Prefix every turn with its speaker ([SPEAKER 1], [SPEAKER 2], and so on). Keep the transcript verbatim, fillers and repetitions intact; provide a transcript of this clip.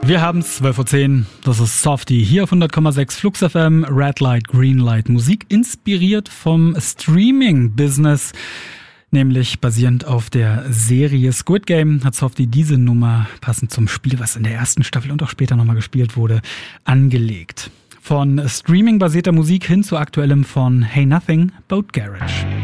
[SPEAKER 1] Wir haben zwölf Uhr zehn, das ist Softie, hier auf hundert Komma sechs Flux F M, Red Light, Green Light, Musik inspiriert vom Streaming-Business, nämlich basierend auf der Serie Squid Game hat Softie diese Nummer, passend zum Spiel, was in der ersten Staffel und auch später nochmal gespielt wurde, angelegt. Von Streaming-basierter Musik hin zu aktuellem von Hey Nothing, Boat Garage.